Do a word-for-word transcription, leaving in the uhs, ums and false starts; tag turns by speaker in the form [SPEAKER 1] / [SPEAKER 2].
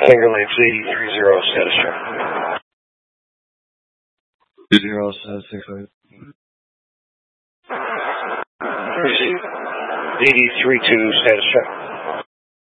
[SPEAKER 1] Finger Lakes eighty-three zero, status check.
[SPEAKER 2] Zero, seven, six, eight.
[SPEAKER 1] Receive. eighty-three two, status check.